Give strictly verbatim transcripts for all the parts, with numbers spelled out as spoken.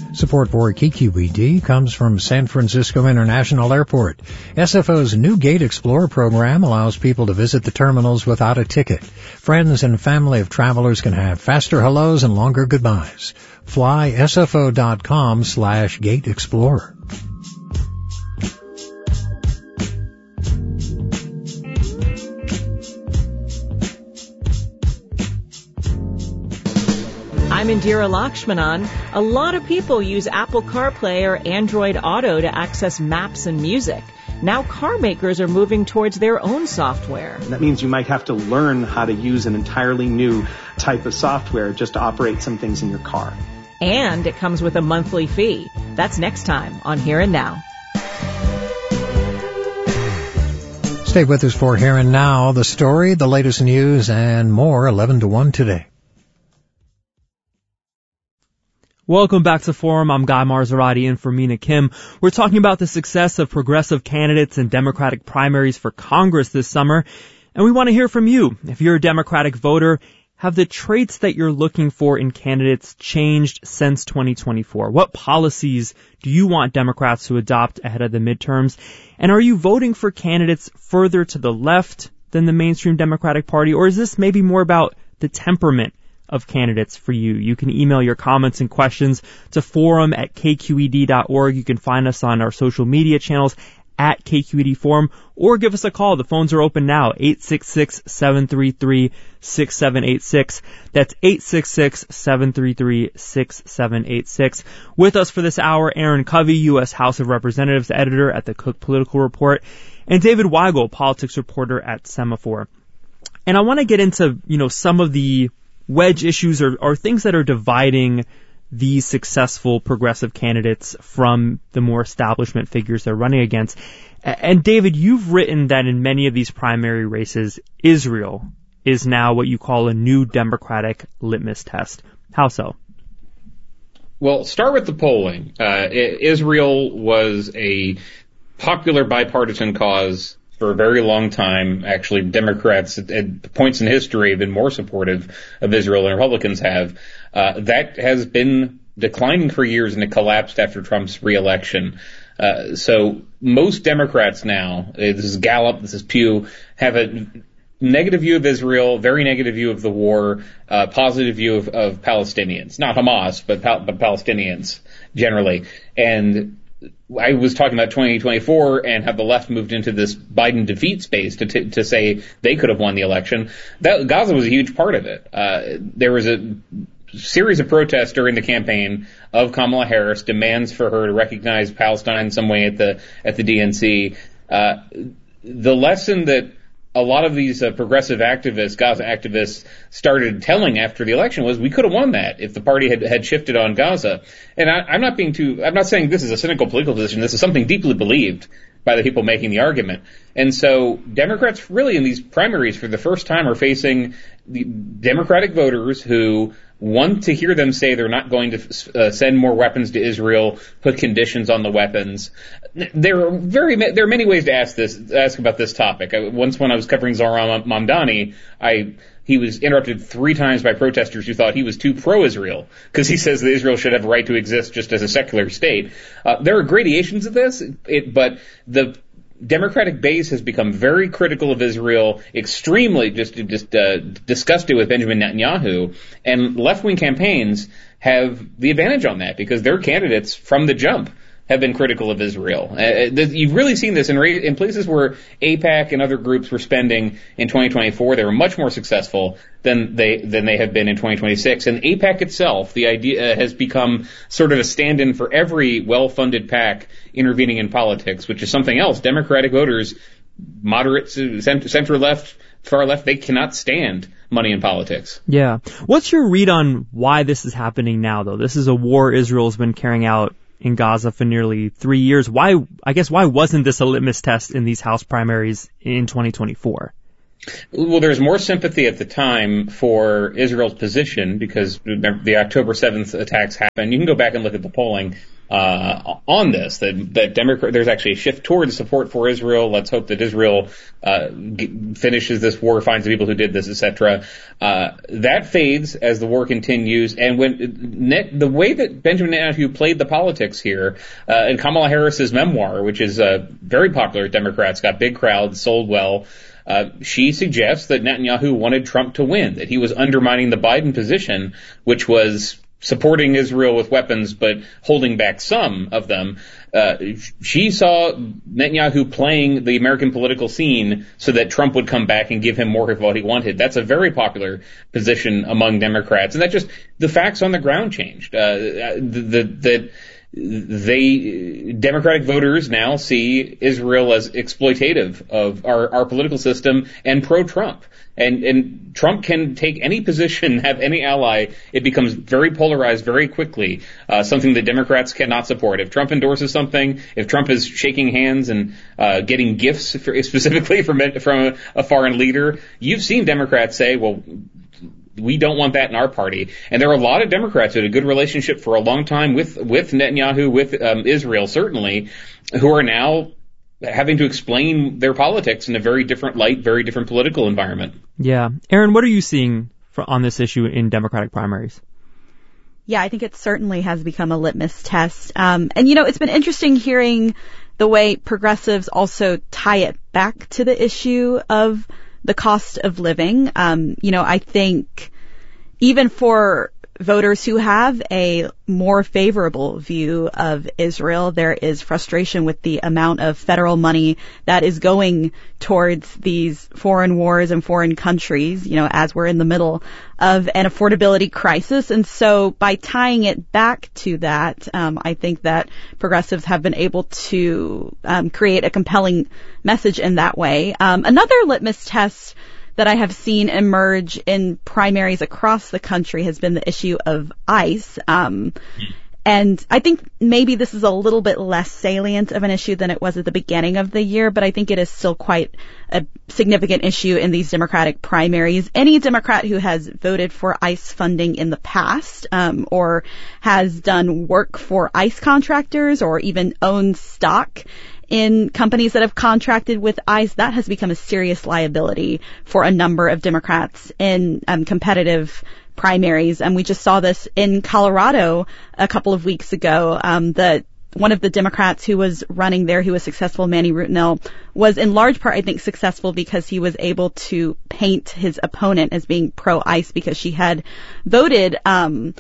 Support for K Q E D comes from San Francisco International Airport. S F O's new Gate Explorer program allows people to visit the terminals without a ticket. Friends and family of travelers can have faster hellos and longer goodbyes. Fly sfo.com slash Gate Explorer. I'm Indira Lakshmanan. A lot of people use Apple CarPlay or Android Auto to access maps and music. Now car makers are moving towards their own software. That means you might have to learn how to use an entirely new type of software just to operate some things in your car. And it comes with a monthly fee. That's next time on Here and Now. Stay with us for Here and Now, the story, the latest news, and more, eleven to one today. Welcome back to Forum. I'm Guy Marzorati in for Mina Kim. We're talking about the success of progressive candidates in Democratic primaries for Congress this summer. And we want to hear from you. If you're a Democratic voter, have the traits that you're looking for in candidates changed since twenty twenty-four? What policies do you want Democrats to adopt ahead of the midterms? And are you voting for candidates further to the left than the mainstream Democratic Party? Or is this maybe more about the temperament of candidates for you? You can email your comments and questions to forum at k q e d dot org. You can find us on our social media channels at K Q E D Forum, or give us a call. The phones are open now, eight six six, seven three three, six seven eight six. That's eight six six, seven three three, six seven eight six. With us for this hour, Aaron Covey, U S House of Representatives editor at the Cook Political Report, and David Weigel, politics reporter at Semaphore. And I want to get into, you know, some of the wedge issues or, or things that are dividing these successful progressive candidates from the more establishment figures they're running against. And David, you've written that in many of these primary races, Israel is now what you call a new Democratic litmus test. How so? Well, start with the polling. Uh, Israel was a popular bipartisan cause for a very long time. Actually, Democrats at, at points in history have been more supportive of Israel than Republicans have. Uh, that has been declining for years, and it collapsed after Trump's reelection. Uh, so most Democrats now, this is Gallup, this is Pew, have a negative view of Israel, very negative view of the war, uh, positive view of, of Palestinians. Not Hamas, but, Pal- but Palestinians generally. And I was talking about twenty twenty-four and how the left moved into this Biden defeat space to t- to say they could have won the election. That Gaza was a huge part of it. Uh, there was a series of protests during the campaign of Kamala Harris, demands for her to recognize Palestine in some way at the at the D N C. Uh, the lesson that a lot of these uh, progressive activists, Gaza activists, started telling after the election was we could have won that if the party had, had shifted on Gaza. And I, I'm not being too, I'm not saying this is a cynical political position. This is something deeply believed by the people making the argument. And so Democrats really in these primaries for the first time are facing the Democratic voters who want to hear them say they're not going to uh, send more weapons to Israel, put conditions on the weapons. There are very there are many ways to ask this ask about this topic. I, once when I was covering Zohran Mamdani, I he was interrupted three times by protesters who thought he was too pro-Israel because he says that Israel should have a right to exist just as a secular state. Uh, there are gradations of this, it, but the Democratic base has become very critical of Israel, extremely just just uh, disgusted with Benjamin Netanyahu, and left-wing campaigns have the advantage on that because their candidates from the jump have been critical of Israel. Uh, you've really seen this in, in places where AIPAC and other groups were spending in twenty twenty-four. They were much more successful than they than they have been in twenty twenty-six. And AIPAC itself, the idea uh, has become sort of a stand-in for every well-funded PAC intervening in politics, which is something else. Democratic voters, moderate, center-left, far-left, they cannot stand money in politics. Yeah. What's your read on why this is happening now, though? This is a war Israel's been carrying out in Gaza for nearly three years. Why, I guess, why wasn't this a litmus test in these House primaries in twenty twenty-four? Well, there's more sympathy at the time for Israel's position because the October seventh attacks happened. You can go back and look at the polling. uh, on this, that, that Democrat, there's actually a shift towards support for Israel. Let's hope that Israel, uh, g- finishes this war, finds the people who did this, et cetera. Uh, that fades as the war continues. And when net, the way that Benjamin Netanyahu played the politics here, uh, in Kamala Harris's memoir, which is, uh, very popular with Democrats, got big crowds, sold well, Uh, she suggests that Netanyahu wanted Trump to win, that he was undermining the Biden position, which was supporting Israel with weapons but holding back some of them. Uh, she saw Netanyahu playing the American political scene so that Trump would come back and give him more of what he wanted. That's a very popular position among Democrats, and that just, the facts on the ground changed. Uh, the, the, that they, Democratic voters now see Israel as exploitative of our, our political system and pro-Trump. And, and Trump can take any position, have any ally. It becomes very polarized very quickly, uh, something that Democrats cannot support. If Trump endorses something, if Trump is shaking hands and, uh, getting gifts for, specifically from, from a, a foreign leader, you've seen Democrats say, well, we don't want that in our party. And there are a lot of Democrats who had a good relationship for a long time with, with Netanyahu, with um, Israel, certainly, who are now having to explain their politics in a very different light, very different political environment. Yeah. Aaron, what are you seeing for, on this issue in Democratic primaries? Yeah, I think it certainly has become a litmus test. Um, and, you know, it's been interesting hearing the way progressives also tie it back to the issue of the cost of living. Um, you know, I think even for voters who have a more favorable view of Israel, there is frustration with the amount of federal money that is going towards these foreign wars and foreign countries, you know, as we're in the middle of an affordability crisis. And so by tying it back to that, um, I think that progressives have been able to um, create a compelling message in that way. Um, another litmus test that I have seen emerge in primaries across the country has been the issue of ICE. Um, and I think maybe this is a little bit less salient of an issue than it was at the beginning of the year, but I think it is still quite a significant issue in these Democratic primaries. Any Democrat who has voted for ICE funding in the past, um, or has done work for ICE contractors or even owns stock in companies that have contracted with ICE, that has become a serious liability for a number of Democrats in um, competitive primaries. And we just saw this in Colorado a couple of weeks ago. Um, the one of the Democrats who was running there, who was successful, Manny Rutinel, was in large part, I think, successful because he was able to paint his opponent as being pro-ICE because she had voted um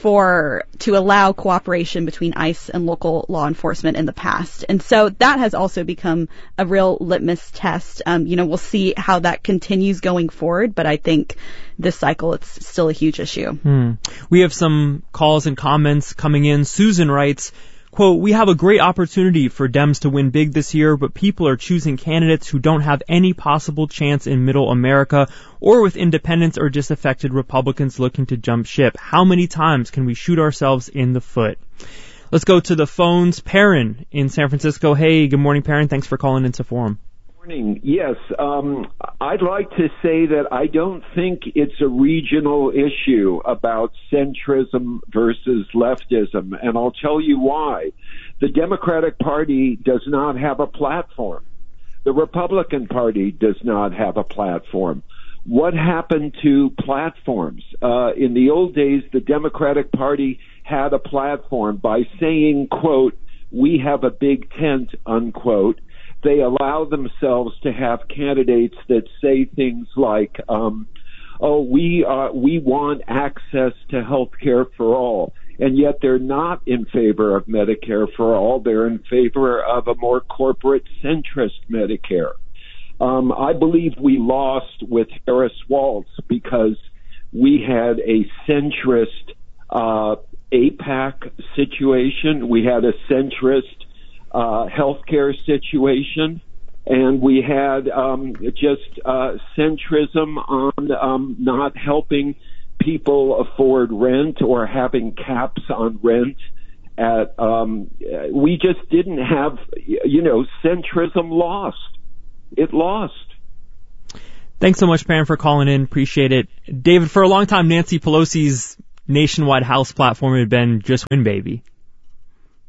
for to allow cooperation between ICE and local law enforcement in the past. And so that has also become a real litmus test. Um, you know, we'll see how that continues going forward, but I think this cycle, it's still a huge issue. Hmm. We have some calls and comments coming in. Susan writes, quote, "We have a great opportunity for Dems to win big this year, but people are choosing candidates who don't have any possible chance in middle America or with independents or disaffected Republicans looking to jump ship. How many times can we shoot ourselves in the foot?" Let's go to the phones. Perrin in San Francisco. Hey, good morning, Perrin. Thanks for calling into Forum. Morning. Yes, um, I'd like to say that I don't think it's a regional issue about centrism versus leftism, and I'll tell you why. The Democratic Party does not have a platform. The Republican Party does not have a platform. What happened to platforms? Uh, in the old days, the Democratic Party had a platform by saying, quote, "We have a big tent," unquote. They allow themselves to have candidates that say things like, um, oh, we uh, we want access to health care for all. And yet they're not in favor of Medicare for all. They're in favor of a more corporate centrist Medicare. Um, I believe we lost with Harris-Walz because we had a centrist uh, AIPAC situation. We had a centrist Uh, healthcare situation, and we had um, just uh, centrism on um, not helping people afford rent or having caps on rent. At um, we just didn't have, you know, centrism lost. It lost. Thanks so much, Perrin, for calling in. Appreciate it. David, for a long time, Nancy Pelosi's nationwide House platform had been just win, baby.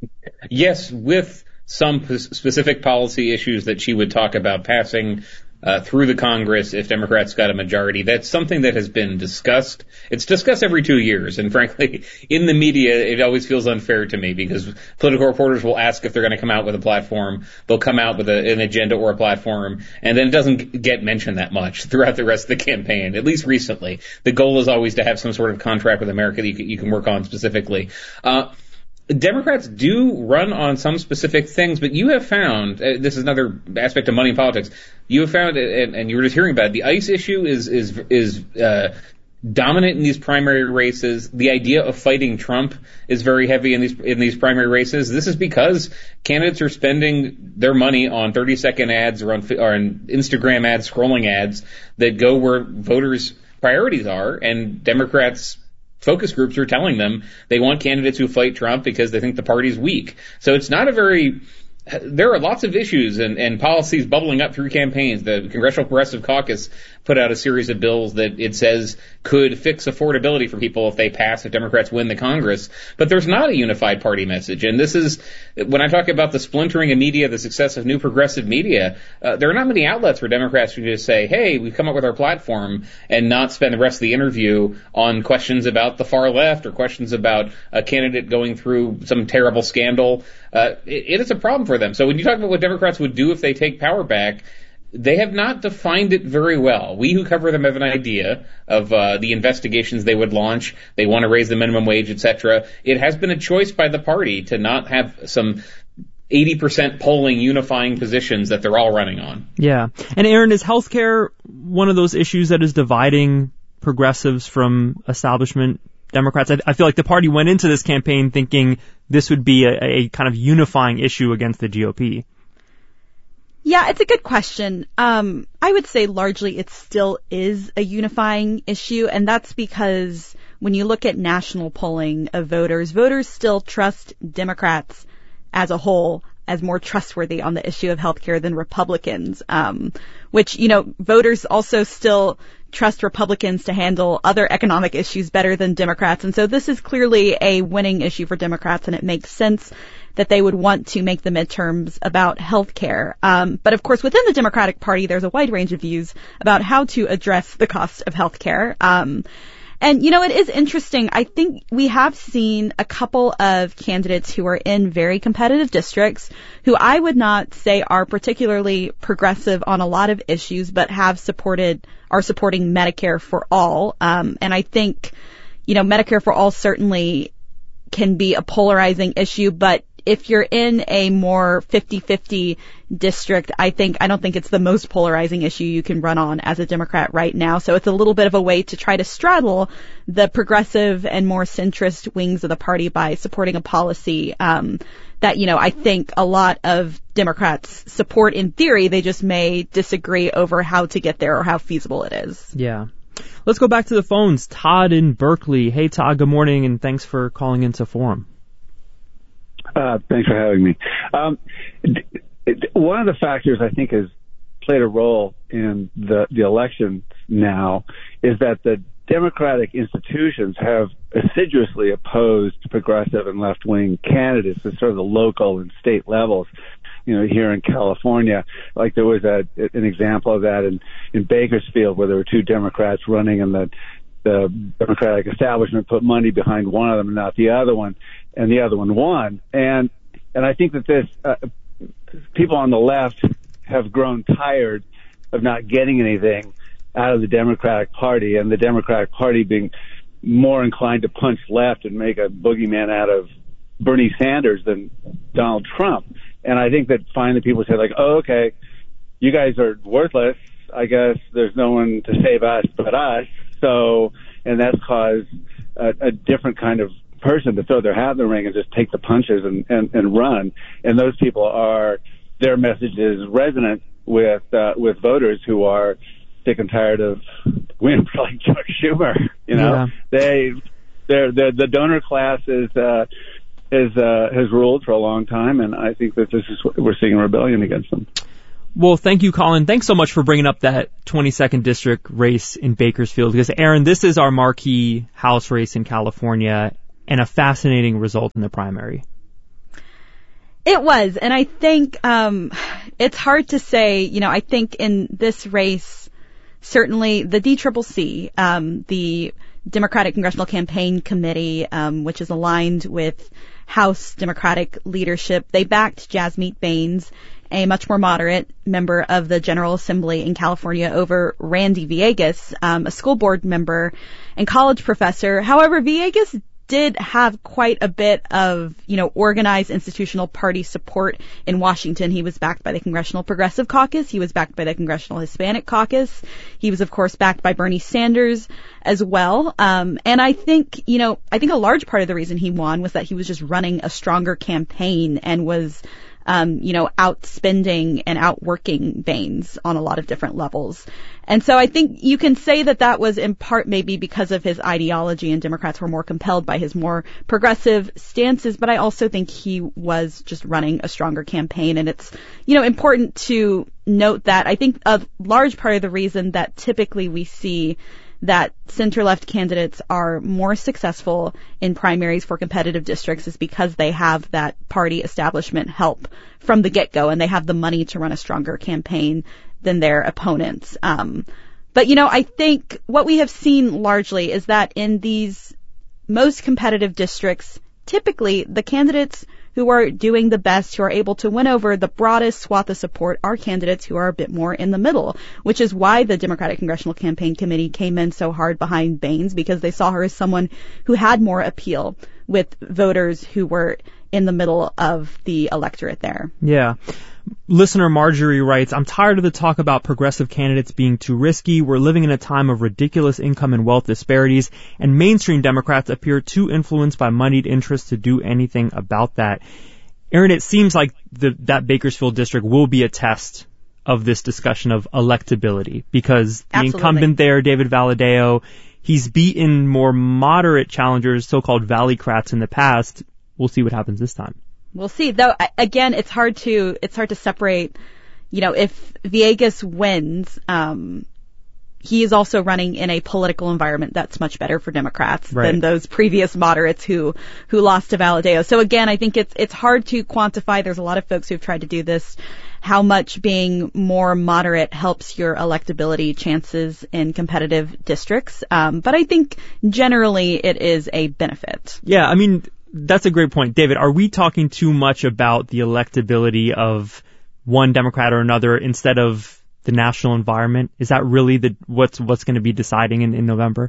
Yes, with some p- specific policy issues that she would talk about passing uh, through the Congress if Democrats got a majority. That's something that has been discussed. It's discussed every two years, and frankly, in the media, it always feels unfair to me because political reporters will ask if they're going to come out with a platform. They'll come out with a, an agenda or a platform, and then it doesn't get mentioned that much throughout the rest of the campaign, at least recently. The goal is always to have some sort of contract with America that you can, you can work on specifically. Uh, Democrats do run on some specific things, but you have found, uh, this is another aspect of money in politics, you have found, and, and you were just hearing about it, the ICE issue is, is, is, uh, dominant in these primary races. The idea of fighting Trump is very heavy in these, in these primary races. This is because candidates are spending their money on thirty second ads or on, or on Instagram ads, scrolling ads that go where voters' priorities are, and Democrats focus groups are telling them they want candidates who fight Trump because they think the party's weak. So it's not a very, there are lots of issues and, and policies bubbling up through campaigns. The Congressional Progressive Caucus put out a series of bills that it says could fix affordability for people if they pass, if Democrats win the Congress. But there's not a unified party message. And this is, when I talk about the splintering of media, the success of new progressive media, uh, there are not many outlets for Democrats who just say, hey, we've come up with our platform, and not spend the rest of the interview on questions about the far left or questions about a candidate going through some terrible scandal. Uh, it, it is a problem for them. So when you talk about what Democrats would do if they take power back, they have not defined it very well. We who cover them have an idea of uh, the investigations they would launch. They want to raise the minimum wage, et cetera. It has been a choice by the party to not have some eighty percent polling unifying positions that they're all running on. Yeah. And Aaron, is healthcare one of those issues that is dividing progressives from establishment Democrats? I, I feel like the party went into this campaign thinking this would be a, a kind of unifying issue against the G O P. Yeah, it's a good question. Um, I would say largely it still is a unifying issue, and that's because when you look at national polling of voters, voters still trust Democrats as a whole as more trustworthy on the issue of healthcare than Republicans, um, which, you know, voters also still trust Republicans to handle other economic issues better than Democrats. And so this is clearly a winning issue for Democrats, and it makes sense that they would want to make the midterms about health care. Um, but of course, within the Democratic Party, there's a wide range of views about how to address the cost of health care. Um, and, you know, it is interesting. I think we have seen a couple of candidates who are in very competitive districts who I would not say are particularly progressive on a lot of issues, but have supported, are supporting Medicare for all. Um, and I think, you know, Medicare for all certainly can be a polarizing issue, but if you're in a more fifty-fifty district, I think, I don't think it's the most polarizing issue you can run on as a Democrat right now. So it's a little bit of a way to try to straddle the progressive and more centrist wings of the party by supporting a policy, um, that, you know, I think a lot of Democrats support in theory. They just may disagree over how to get there or how feasible it is. Yeah. Let's go back to the phones. Todd in Berkeley. Hey, Todd, good morning, and thanks for calling into Forum. Uh, thanks for having me. Um, one of the factors I think has played a role in the, the election now is that the Democratic institutions have assiduously opposed progressive and left-wing candidates at sort of the local and state levels. You know, here in California, like there was a, an example of that in, in Bakersfield where there were two Democrats running and the the Democratic establishment put money behind one of them and not the other one, and the other one won. And and I think that this uh, people on the left have grown tired of not getting anything out of the Democratic Party, and the Democratic Party being more inclined to punch left and make a boogeyman out of Bernie Sanders than Donald Trump. And I think that finally people say, like, oh, okay, you guys are worthless. I guess there's no one to save us but us. So, and that's caused a, a different kind of person to throw their hat in the ring and just take the punches and, and, and run. And those people are, their message is resonant with, uh, with voters who are sick and tired of women like Chuck Schumer. You know, yeah. they, they're, they're, the donor class is, uh, is, uh, has ruled for a long time. And I think that this is what we're seeing a rebellion against them. Well, thank you, Colin. Thanks so much for bringing up that twenty-second district race in Bakersfield, because, Aaron, this is our marquee House race in California and a fascinating result in the primary. It was, and I think um, it's hard to say. You know, I think in this race, certainly the D C C C, um, the Democratic Congressional Campaign Committee, um, which is aligned with House Democratic leadership, they backed Jasmeet Bains, a much more moderate member of the General Assembly in California, over Randy Villegas, um, a school board member and college professor. However, Villegas did have quite a bit of, you know, organized institutional party support in Washington. He was backed by the Congressional Progressive Caucus. He was backed by the Congressional Hispanic Caucus. He was, of course, backed by Bernie Sanders as well. Um, and I think, you know, I think a large part of the reason he won was that he was just running a stronger campaign and was Um, you know, outspending and outworking Bains on a lot of different levels. And so I think you can say that that was in part maybe because of his ideology, and Democrats were more compelled by his more progressive stances, but I also think he was just running a stronger campaign. And it's, you know, important to note that I think a large part of the reason that typically we see that center-left candidates are more successful in primaries for competitive districts is because they have that party establishment help from the get-go, and they have the money to run a stronger campaign than their opponents. Um, but, you know, I think what we have seen largely is that in these most competitive districts, typically the candidates who are doing the best, who are able to win over the broadest swath of support, are candidates who are a bit more in the middle, which is why the Democratic Congressional Campaign Committee came in so hard behind Bains, because they saw her as someone who had more appeal with voters who were in the middle of the electorate there. Yeah. Listener Marjorie writes, I'm tired of the talk about progressive candidates being too risky. We're living in a time of ridiculous income and wealth disparities, and mainstream Democrats appear too influenced by moneyed interests to do anything about that. Aaron, it seems like the, that Bakersfield district will be a test of this discussion of electability, because the Absolutely. incumbent there, David Valadao, he's beaten more moderate challengers, so-called Valleycrats, in the past. We'll see what happens this time. We'll see. Though, again, it's hard to it's hard to separate. You know, if Villegas wins, um, he is also running in a political environment that's much better for Democrats right. than those previous moderates who who lost to Valadao. So again, I think it's it's hard to quantify. There's a lot of folks who've tried to do this. How much being more moderate helps your electability chances in competitive districts. Um, but I think generally it is a benefit. Yeah, I mean, that's a great point. David, are we talking too much about the electability of one Democrat or another instead of the national environment? Is that really the what's what's going to be deciding in, in November?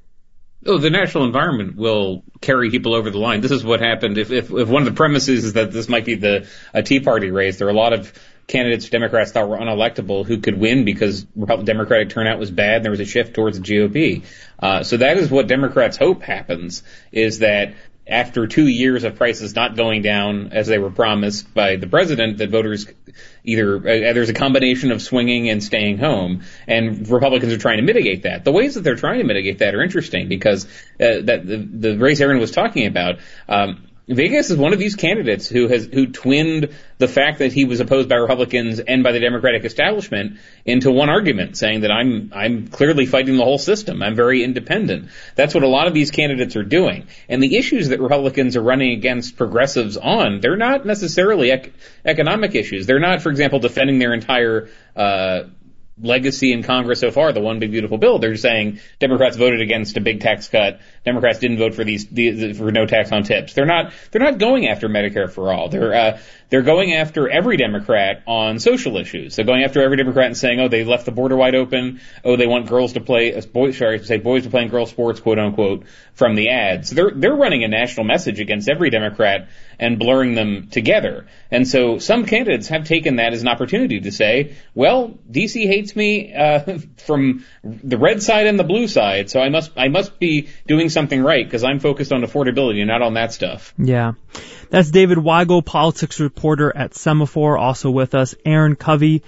Oh, the national environment will carry people over the line. This is what happened. If, if, if one of the premises is that this might be the a Tea Party race, there are a lot of candidates Democrats thought were unelectable who could win because Democratic turnout was bad and there was a shift towards the G O P. Uh, so that is what Democrats hope happens, is that after two years of prices not going down as they were promised by the president, that voters either, uh, there's a combination of swinging and staying home, and Republicans are trying to mitigate that. The ways that they're trying to mitigate that are interesting, because uh, that the, the race Aaron was talking about, um, Villegas is one of these candidates who has who twinned the fact that he was opposed by Republicans and by the Democratic establishment into one argument, saying that I'm I'm clearly fighting the whole system. I'm very independent. That's what a lot of these candidates are doing. And the issues that Republicans are running against progressives on, they're not necessarily ec- economic issues. They're not, for example, defending their entire uh legacy in Congress so far, the one big beautiful bill. They're saying Democrats voted against a big tax cut. Democrats didn't vote for these the, for no tax on tips. They're not they're not going after Medicare for all. They're uh, they're going after every Democrat on social issues. They're going after every Democrat and saying, oh, they left the border wide open. Oh, they want girls to play uh, boys. Sorry, say boys to play in girl sports, quote unquote, from the ads. They're they're running a national message against every Democrat and blurring them together. And so some candidates have taken that as an opportunity to say, well, D C hates me uh, from the red side and the blue side, so I must I must be doing something right because I'm focused on affordability and not on that stuff. Yeah. That's David Weigel, politics reporter at Semaphore, also with us. Aaron Covey,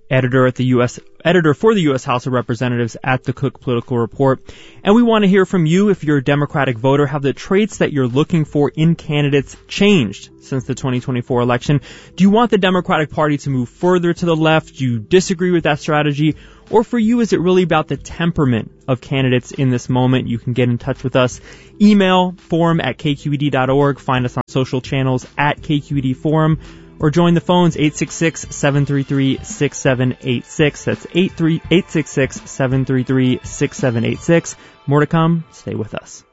editor at the U S editor for the U S House of Representatives at the Cook Political Report. And we want to hear from you. If you're a Democratic voter, have the traits that you're looking for in candidates changed since the twenty twenty-four election? Do you want the Democratic Party to move further to the left? Do you disagree with that strategy? Or for you, is it really about the temperament of candidates in this moment? You can get in touch with us. Email forum at k q e d dot org. Find us on social channels at K Q E D Forum. Or join the phones eight six six, seven three three, six seven eight six. That's eight six six, seven three three, six seven eight six. More to come. Stay with us.